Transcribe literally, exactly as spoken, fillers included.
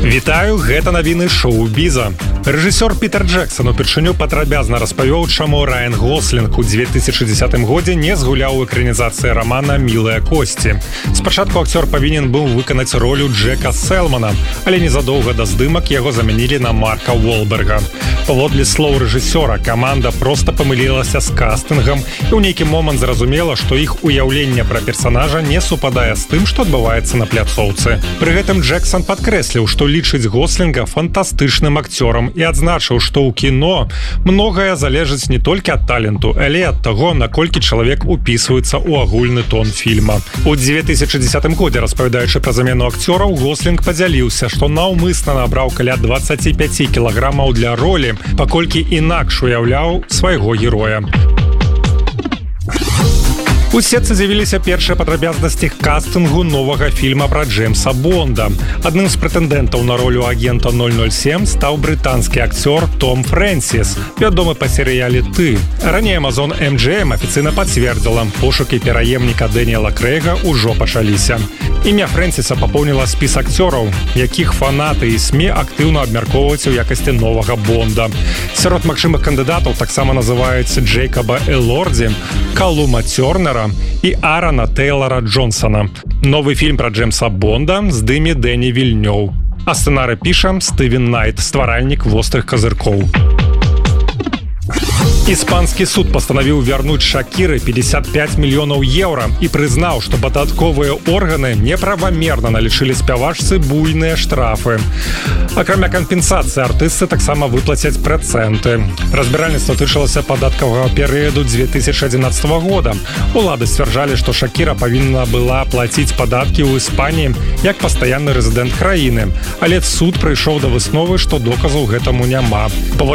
Вітаю, гэта навіны шоу-біза. Рэжысёр Пітер Джексон упершыню падрабязна распавёў, чаму Райан Гослінг у две тысячи десятым годзе не згуляў у экранізацыі рамана «Мілыя косці». Спачатку акцёр павінен быў выканаць ролю Джека Селмана, але незадоўга да здымак яго замянілі на Марка Уолберга. Паводле слоў рэжысёра, каманда проста памылілася з кастынгам і ў нейкі момант зразумела, што іх уяўленне пра персанажа не супадае з тым, што адбываецца на пляцоўцы. Пры гэтым Джексон падкрэсліў, што лічыць Гослінга фантастычным акцёрам і адзначыў, што ў кіно многае залежыць не толькі ад таленту, але ад таго, наколькі чалавек упісваецца ў агульны тон фільма. У две тысячи десятым годзе, распавядаючы пра замену акцёраў, Гослінг падзяліўся, што наўмысна набраў каля двадцать пять кілаграмаў для ролі, паколькі інакш уяўляў свайго героя. У сетцы з'явіліся першыя падрабязнасці кастынгу новага фільма пра Джеймса Бонда. Адным з прэтэндэнтаў на ролю агента ноль ноль семь стаў брытанскі акцёр Том Фрэнсіс, вядомы па серыяле «Ты». Раней Amazon эм джі эм афіцыйна пацвердзіла, пошукі пераемніка Дэніела Крэйга ўжо пачаліся. Імя Фрэнсіса папоўніла спіс акцёраў, якіх фанаты і СМІ актыўна абмяркоўваюць у якасці новага Бонда. Сярод магчымых кандыдатаў таксама называюць Джейкаба Элордзі, Калума Цёрнера і Арана Тейлора Джонсона. Новы фільм пра Джеймса Бонда здыме Дэні Вільнёў. А сцэнарый піша Стывен Найт, стваральнік «Вострых казыркоў». Іспанскі суд пастанавіў вярнуць Шакіры пятьдесят пять мільёнаў еўра і прызнаў, што падатковыя органы неправамерна налічылі спявачцы буйныя штрафы. Акрамя кампенсацыі артысты таксама выплацяць працэнты. Разбіральніцтва тычылася падаткавага перыяду две тысячи одиннадцатого года. Улады сцвярджалі, што Шакіра павінна была плаціць падаткі ў Іспаніі як пастаянны рэзідэнт краіны, але суд прыйшоў да высновы, што доказаў гэтаму няма.